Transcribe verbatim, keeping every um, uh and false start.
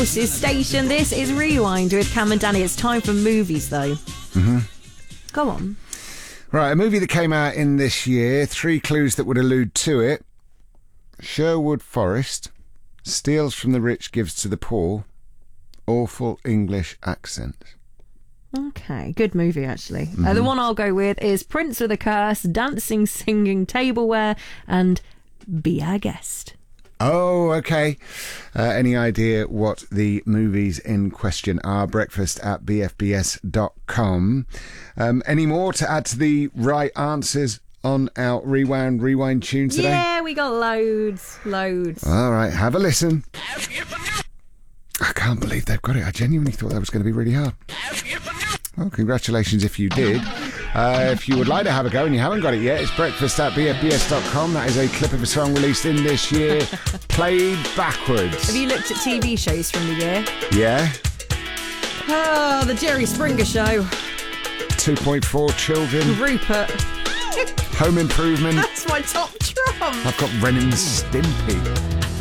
This is Station. This is Rewind with Cam and Danny. It's time for movies, though. Mm-hmm. Go on. Right, a movie that came out in this year. Three clues that would allude to it. Sherwood Forest. Steals from the rich, gives to the poor. Awful English accent. Okay, good movie, actually. Mm-hmm. Uh, the one I'll go with is Prince with a Curse, Dancing, Singing, Tableware, and Be Our Guest. Oh, okay. Uh, any idea what the movies in question are? Breakfast at b f b s dot com. Um, any more to add to the right answers on our Rewound Rewind tune today? Yeah, we got loads, loads. All right, have a listen. I can't believe they've got it. I genuinely thought that was going to be really hard. Well, congratulations if you did. Uh, if you would like to have a go and you haven't got it yet, it's breakfast at b f b s dot com. That is a clip of a song released in this year, played backwards. Have you looked at T V shows from the year? Yeah. Oh, the Jerry Springer Show. two point four Children. Rupert. Home Improvement. That's my top drum. I've got Ren and Stimpy.